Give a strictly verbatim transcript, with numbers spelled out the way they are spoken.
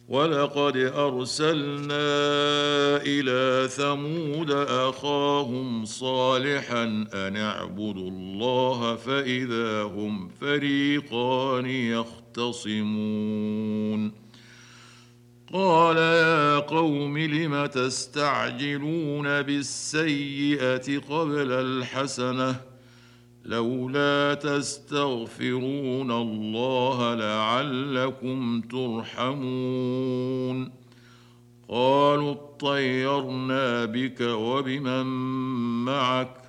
ولقد ارسلنا الى ثمود اخاهم صالحا ان اعبدوا الله فاذا هم فريقان يختصمون قال يا قوم لم تستعجلون بالسيئه قبل الحسنه لولا تستغفرون الله لعلكم ترحمون قالوا اطيرنا بك وبمن معك